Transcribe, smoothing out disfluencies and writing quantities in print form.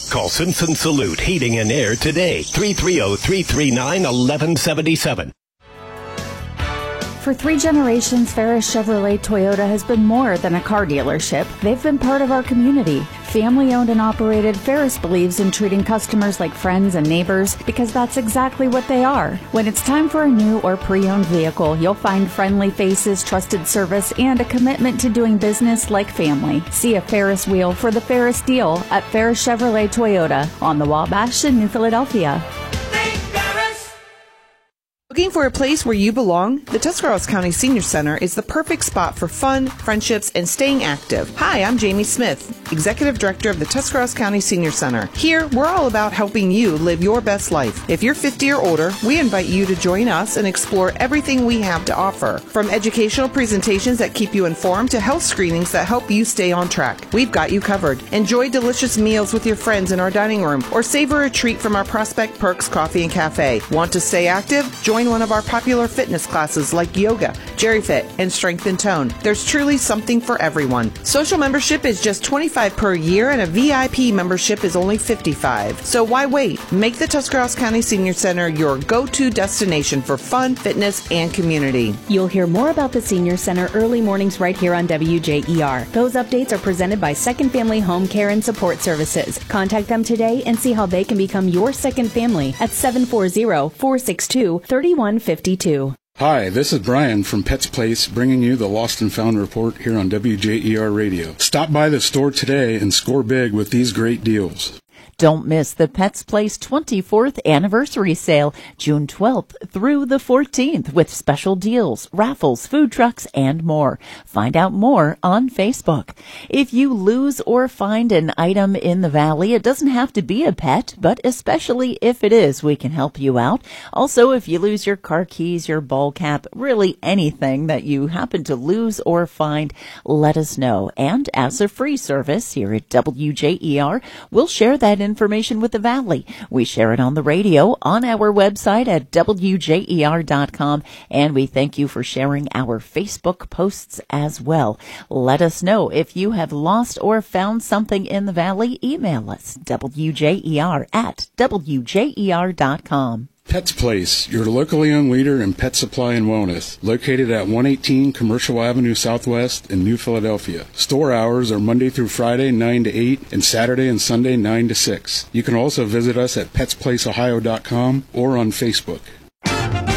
Call Simpson Salute Heating and Air today. 330-339-1177. For 3 generations, Ferris Chevrolet Toyota has been more than a car dealership. They've been part of our community. Family owned and operated, Ferris believes in treating customers like friends and neighbors because that's exactly what they are. When it's time for a new or pre-owned vehicle, you'll find friendly faces, trusted service, and a commitment to doing business like family. See a Ferris wheel for the Ferris deal at Ferris Chevrolet Toyota on the Wabash in New Philadelphia. Looking for a place where you belong? The Tuscarawas County Senior Center is the perfect spot for fun, friendships, and staying active. Hi, I'm Jamie Smith, Executive Director of the Tuscarawas County Senior Center. Here, we're all about helping you live your best life. If you're 50 or older, we invite you to join us and explore everything we have to offer. From educational presentations that keep you informed to health screenings that help you stay on track. We've got you covered. Enjoy delicious meals with your friends in our dining room or savor a treat from our Prospect Perks Coffee and Cafe. Want to stay active? Join one of our popular fitness classes like yoga, Jerry Fit, and Strength and Tone. There's truly something for everyone. Social membership is just $25 per year and a VIP membership is only $55. So why wait? Make the Tuscarawas County Senior Center your go-to destination for fun, fitness, and community. You'll hear more about the Senior Center early mornings right here on WJER. Those updates are presented by Second Family Home Care and Support Services. Contact them today and see how they can become your second family at 740-462-3152. Hi, this is Brian from Pets Place bringing you the Lost and Found report here on WJER Radio. Stop by the store today and score big with these great deals. Don't miss the Pets Place 24th anniversary sale, June 12th through the 14th, with special deals, raffles, food trucks, and more. Find out more on Facebook. If you lose or find an item in the Valley, it doesn't have to be a pet, but especially if it is, we can help you out. Also, if you lose your car keys, your ball cap, really anything that you happen to lose or find, let us know. And as a free service here at WJER, we'll share that information with the Valley. We share it on the radio, on our website at WJER.com, and we thank you for sharing our Facebook posts as well. Let us know if you have lost or found something in the Valley. Email us, WJER@WJER.com. Pets Place, your locally owned leader in pet supply and wellness, located at 118 Commercial Avenue Southwest in New Philadelphia. Store hours are Monday through Friday, 9 to 8, and Saturday and Sunday, 9 to 6. You can also visit us at petsplaceohio.com or on Facebook.